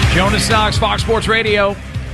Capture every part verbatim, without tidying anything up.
Jonas Knox, Fox Sports Radio.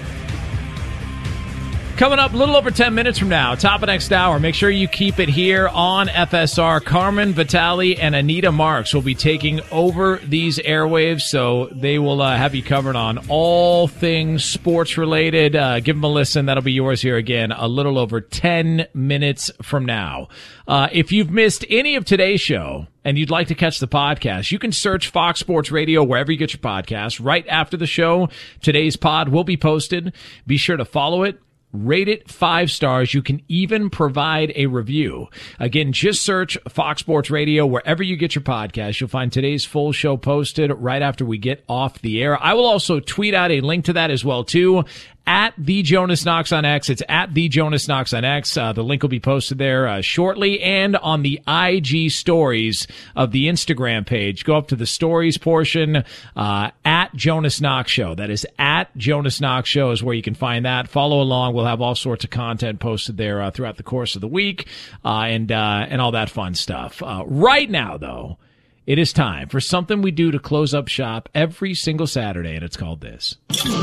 Coming up a little over ten minutes from now, top of next hour. Make sure you keep it here on F S R. Carmen Vitale and Anita Marks will be taking over these airwaves, so they will uh, have you covered on all things sports related. Uh, give them a listen. That'll be yours here again a little over ten minutes from now. Uh, if you've missed any of today's show and you'd like to catch the podcast, you can search Fox Sports Radio wherever you get your podcasts. Right after the show, today's pod will be posted. Be sure to follow it. Rate it five stars. You can even provide a review. Again, just search Fox Sports Radio wherever you get your podcast. You'll find today's full show posted right after we get off the air. I will also tweet out a link to that as well, too. At the Jonas Knox on X. It's at the Jonas Knox on X. Uh, the link will be posted there uh, shortly, and on the I G stories of the Instagram page. Go up to the stories portion, uh, at Jonas Knox Show. That is at Jonas Knox Show is where you can find that. Follow along. We'll have all sorts of content posted there uh, throughout the course of the week, uh, and uh, and all that fun stuff. Uh, right now, though, it is time for something we do to close up shop every single Saturday, and it's called this.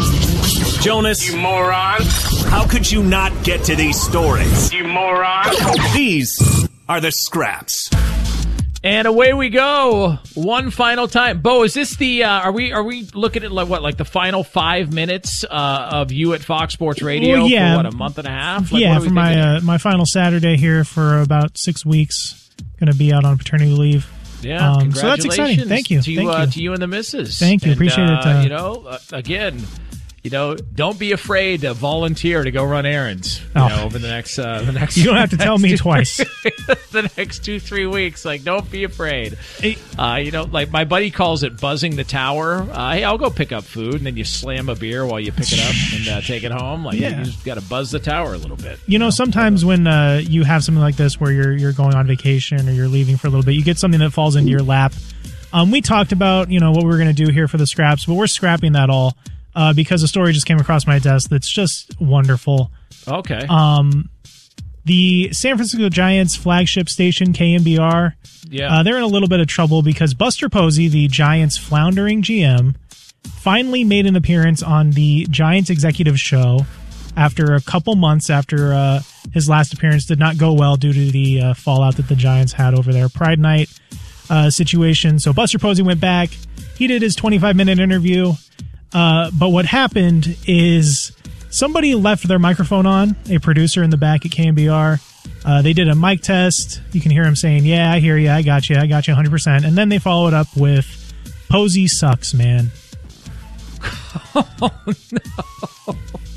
Jonas, you moron. How could you not get to these stories? You moron. These are the scraps. And away we go. One final time. Bo, is this the, uh, are we, are we looking at like what, like the final five minutes, uh, of you at Fox Sports Radio well, yeah. for what, a month and a half? Like, yeah, for my, uh, my final Saturday here for about six weeks. Going to be out on paternity leave. Yeah, um, so that's exciting. Thank you. To, Thank uh, you. to you and the missus. Thank you. And, Appreciate uh, it. Uh, you know, uh, again, you know, don't be afraid to volunteer to go run errands. You oh. know, over the next, uh, the next. You don't have to tell me two, twice. the next two, three weeks, like, don't be afraid. Uh, you know, like my buddy calls it buzzing the tower. Uh, hey, I'll go pick up food, and then you slam a beer while you pick it up and uh, take it home. Like, yeah. you just got to buzz the tower a little bit. You know, sometimes when uh, you have something like this where you're you're going on vacation or you're leaving for a little bit, you get something that falls into your lap. Um, we talked about, you know, what we were going to do here for the scraps, but we're scrapping that all uh, because a story just came across my desk that's just wonderful. Okay. Um, the San Francisco Giants flagship station, K N B R, yeah. uh, they're in a little bit of trouble because Buster Posey, the Giants' floundering G M, finally made an appearance on the Giants executive show after a couple months after uh, his last appearance did not go well due to the uh, fallout that the Giants had over their Pride Night uh, situation. So Buster Posey went back. He did his twenty-five minute interview. Uh, but what happened is somebody left their microphone on, a producer in the back at K N B R. Uh, they did a mic test. You can hear him saying, yeah, I hear you. I got you. I got you one hundred percent. And then they follow it up with, Posey sucks, man. Oh, no.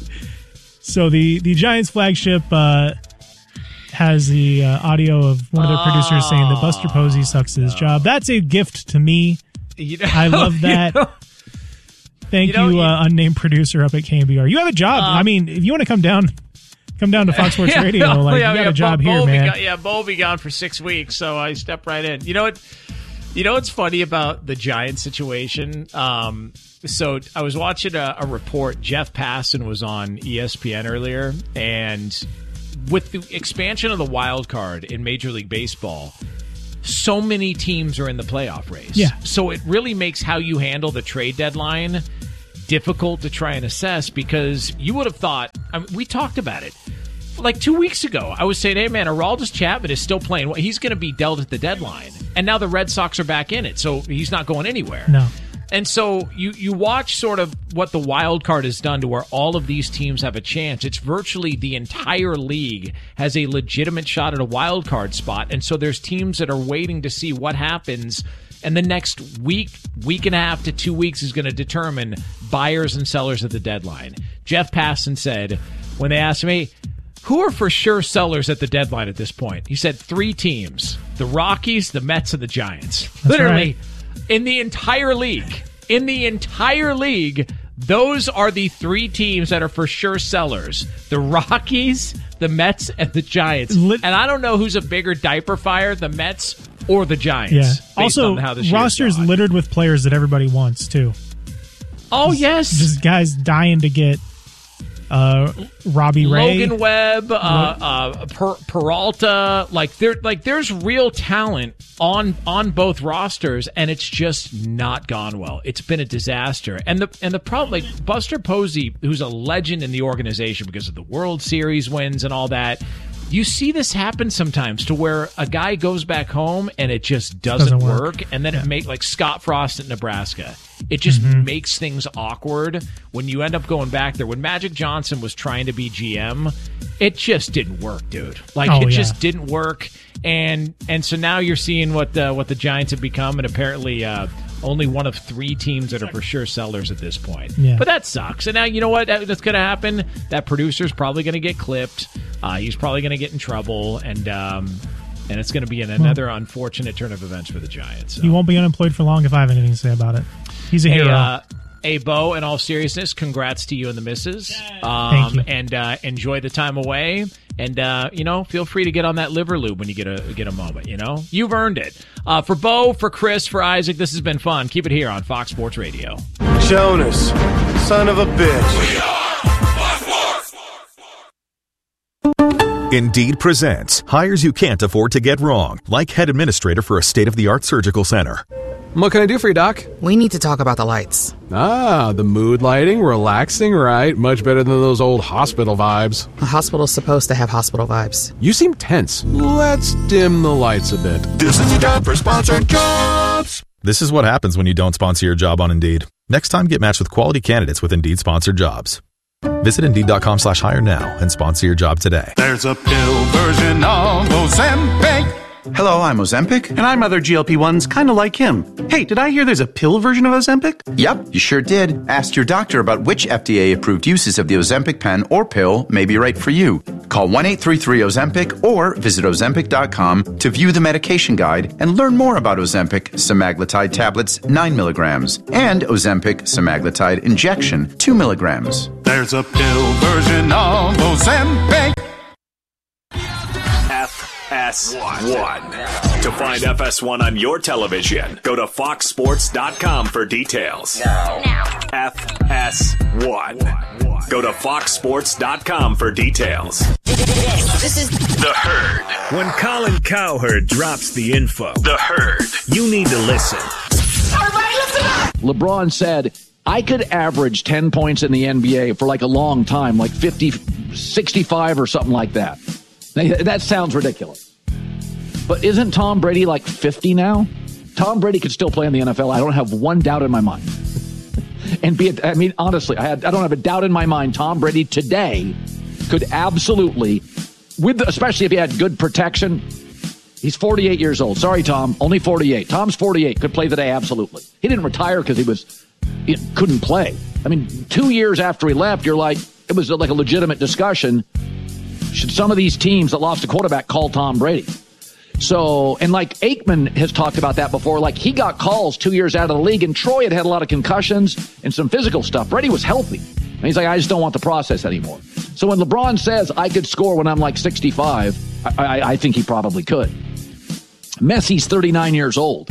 So the, the Giants flagship uh, has the uh, audio of one of their oh, producers saying that Buster Posey sucks at his no. job. That's a gift to me. You know, I love that. You know, Thank you, know, you uh, unnamed producer up at K N B R. You have a job. Um, I mean, if you want to come down, come down to Fox Sports yeah, Radio, like yeah, you got yeah, a job Bo, here, Bo man. Got, yeah, Bo will be gone for six weeks, so I step right in. You know what? You know what's funny about the Giants situation? Um, so I was watching a, a report. Jeff Passan was on E S P N earlier, and with the expansion of the wild card in Major League Baseball, so many teams are in the playoff race. Yeah. So it really makes how you handle the trade deadline difficult to try and assess, because you would have thought, I mean, we talked about it like two weeks ago. I was saying, hey, man, Aroldis Chapman is still playing. He's going to be dealt at the deadline. And now the Red Sox are back in it, so he's not going anywhere. No. And so you, you watch sort of what the wild card has done to where all of these teams have a chance. It's virtually the entire league has a legitimate shot at a wild card spot. And so there's teams that are waiting to see what happens. And the next week, week and a half to two weeks is going to determine buyers and sellers at the deadline. Jeff Passan said, when they asked me, who are for sure sellers at the deadline at this point? He said three teams, the Rockies, the Mets, and the Giants. That's Literally, right. in the entire league, in the entire league, those are the three teams that are for sure sellers. The Rockies, the Mets, and the Giants. Lit- and I don't know who's a bigger diaper fire, the Mets or the Giants. Yeah. Also, rosters littered with players that everybody wants, too. Oh, yes. Just guys dying to get uh, Robbie Ray, Logan Webb, uh, uh, per- Peralta. Like there, like there's real talent on on both rosters, and it's just not gone well. It's been a disaster. And the and the problem, like Buster Posey, who's a legend in the organization because of the World Series wins and all that. You see this happen sometimes to where a guy goes back home and it just doesn't, doesn't work. work. And then yeah. it makes like Scott Frost at Nebraska. It just mm-hmm. makes things awkward when you end up going back there. When Magic Johnson was trying to be G M, it just didn't work, dude. Like oh, it yeah. just didn't work. And and so now you're seeing what uh, what the Giants have become, and apparently uh, only one of three teams that are for sure sellers at this point. Yeah. But that sucks. And now you know what that's going to happen? That producer's probably going to get clipped. Uh, he's probably going to get in trouble, and um, and it's going to be an, another well, unfortunate turn of events for the Giants. So. He won't be unemployed for long if I have anything to say about it. He's a hey, hero. Uh, hey, Bo, in all seriousness, congrats to you and the missus. Um, Thank you. And uh, enjoy the time away. And, uh, you know, feel free to get on that liver lube when you get a get a moment, you know? You've earned it. Uh, for Bo, for Chris, for Isaac, this has been fun. Keep it here on Fox Sports Radio. Jonas, son of a bitch. Indeed presents hires you can't afford to get wrong, like head administrator for a state-of-the-art surgical center. What can I do for you, Doc? We need to talk about the lights. Ah, the mood lighting, relaxing, right? Much better than those old hospital vibes. A hospital's supposed to have hospital vibes. You seem tense. Let's dim the lights a bit. This is your job for sponsored jobs. This is what happens when you don't sponsor your job on Indeed. Next time, get matched with quality candidates with Indeed sponsored jobs. Visit Indeed.com slash hire now and sponsor your job today. There's a pill version of Ozempic. Hello, I'm Ozempic. And I'm other G L P ones kind of like him. Hey, did I hear there's a pill version of Ozempic? Yep, you sure did. Ask your doctor about which F D A-approved uses of the Ozempic pen or pill may be right for you. Call one eight three three Ozempic or visit Ozempic dot com to view the medication guide and learn more about Ozempic semaglutide tablets nine milligrams and Ozempic semaglutide injection two milligrams. There's a pill version of Ozempic. F S one. To find F S one on your television, go to fox sports dot com for details. Now. Now. F S one. Go to fox sports dot com for details. This is The Herd. When Colin Cowherd drops the info, The Herd, you need to listen. Everybody listen up! LeBron said, I could average ten points in the N B A for like a long time, like fifty, sixty-five or something like that. Now, that sounds ridiculous. But isn't Tom Brady like fifty now? Tom Brady could still play in the N F L. I don't have one doubt in my mind. And be it, I mean, honestly, I, had, I don't have a doubt in my mind. Tom Brady today could absolutely, with especially if he had good protection. He's forty-eight years old. Sorry, Tom, only forty-eight. Tom's forty-eight. Could play today, absolutely. He didn't retire because he was he couldn't play. I mean, two years after he left, you're like, it was like a legitimate discussion. Should some of these teams that lost a quarterback call Tom Brady? So, and like Aikman has talked about that before, like he got calls two years out of the league, and Troy had had a lot of concussions and some physical stuff. Brady was healthy. And he's like, I just don't want the process anymore. So when LeBron says I could score when I'm like sixty-five, I, I, I think he probably could. Messi's thirty-nine years old.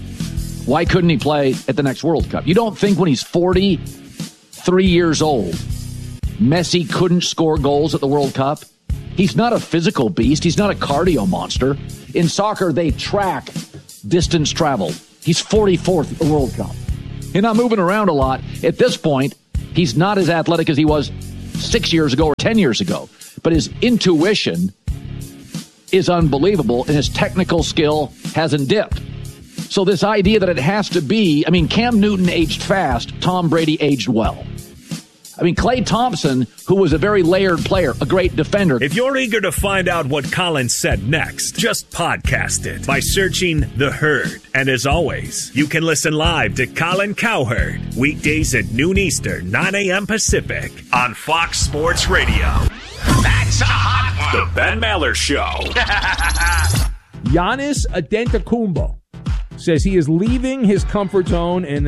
Why couldn't he play at the next World Cup? You don't think when he's forty-three years old, Messi couldn't score goals at the World Cup? He's not a physical beast. He's not a cardio monster. In soccer, they track distance traveled. He's forty-fourth at the World Cup. He's not moving around a lot. At this point, he's not as athletic as he was six years ago or ten years ago. But his intuition is unbelievable, and his technical skill hasn't dipped. So this idea that it has to be, I mean, Cam Newton aged fast, Tom Brady aged well. I mean, Klay Thompson, who was a very layered player, a great defender. If you're eager to find out what Colin said next, just podcast it by searching The Herd. And as always, you can listen live to Colin Cowherd weekdays at noon Eastern, nine a.m. Pacific on Fox Sports Radio. That's a hot one. The Ben Maller Show. Giannis Antetokounmpo says he is leaving his comfort zone and